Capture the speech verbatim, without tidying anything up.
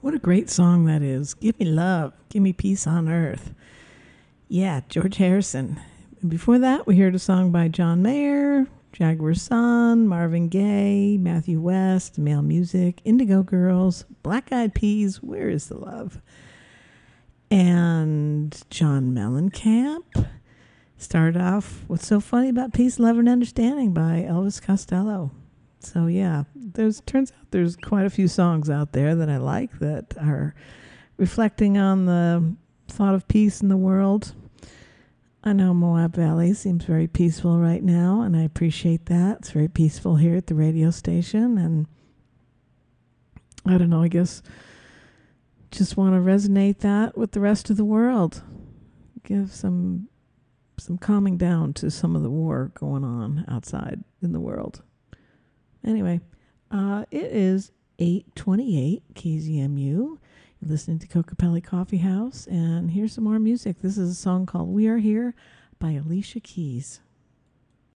What a great song that is. Give me love. Give me peace on earth. Yeah, George Harrison. And before that, we heard a song by John Mayer, Jaguar Sun, Marvin Gaye, Matthew West, Male Music, Indigo Girls, Black Eyed Peas, Where is the Love? And John Mellencamp. Started off, What's So Funny About Peace, Love, and Understanding by Elvis Costello. So yeah, there's turns out there's quite a few songs out there that I like that are reflecting on the thought of peace in the world. I know Moab Valley seems very peaceful right now, and I appreciate that. It's very peaceful here at the radio station, and I don't know, I guess just want to resonate that with the rest of the world. Give some some calming down to some of the war going on outside in the world. Anyway, uh, it is eight twenty-eight K Z M U. You're listening to Kokopelli Coffee House, and here's some more music. This is a song called We Are Here by Alicia Keys.